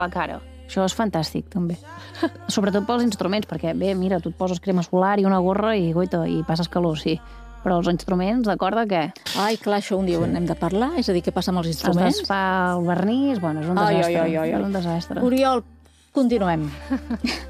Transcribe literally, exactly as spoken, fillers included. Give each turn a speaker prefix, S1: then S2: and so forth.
S1: la cara.
S2: Això és fantàstic, també. Sobretot pels instruments, perquè, bé, mira, tu et poses crema solar i una gorra i, goita, i passes calor, sí. Però els instruments, d'acord de què?
S3: Ai, clar, això un dia ho hem de parlar, és a dir, què passa amb els
S2: Es
S3: instruments?
S2: desfà el vernís, bueno, és un
S3: Ai,
S2: desastre.
S3: ai, ai, ai.
S2: És un desastre.
S3: Oriol, continuem.